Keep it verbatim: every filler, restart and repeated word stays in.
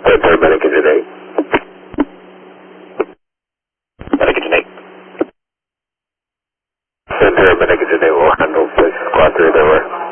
Paramedic engine eight. Medic engine eight. Send paramedic engine eight will handle six, squad three, there were.